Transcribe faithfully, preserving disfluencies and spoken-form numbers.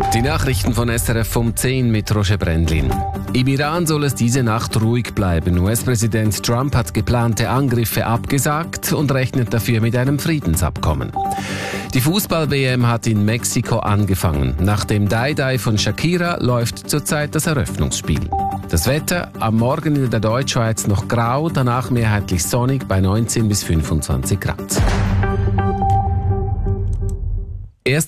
Die Nachrichten von S R F um zehn mit Roger Brendlin. Im Iran soll es diese Nacht ruhig bleiben. U S-Präsident Trump hat geplante Angriffe abgesagt und rechnet dafür mit einem Friedensabkommen. Die Fußball-W M hat in Mexiko angefangen. Nach dem Die-Die von Shakira läuft zurzeit das Eröffnungsspiel. Das Wetter: am Morgen in der Deutschschweiz noch grau, danach mehrheitlich sonnig bei neunzehn bis fünfundzwanzig Grad.